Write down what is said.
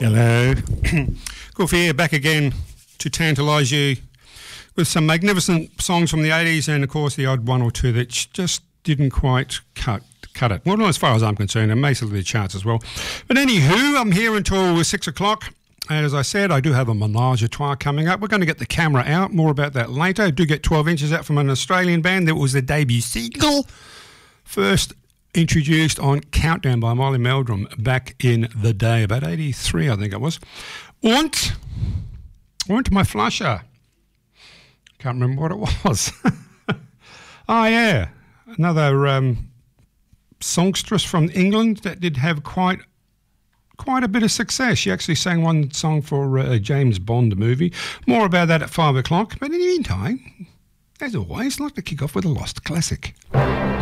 Hello. Good for you, back again to tantalise you with some magnificent songs from the 80s and, of course, the odd one or two that just didn't quite cut it. Well, not as far as I'm concerned, and basically the charts as well. But anywho, I'm here until 6 o'clock. And as I said, I do have a menage a trois coming up. We're going to get the camera out. More about that later. I do get 12 inches out from an Australian band. That was the debut single. First introduced on Countdown by Molly Meldrum back in the day, about 83, I think it was. Und my flusher. Can't remember what it was. Oh, yeah. Another songstress from England that did have quite a bit of success. She actually sang one song for a James Bond movie. More about that at 5 o'clock. But in the meantime, as always, I'd like to kick off with a lost classic.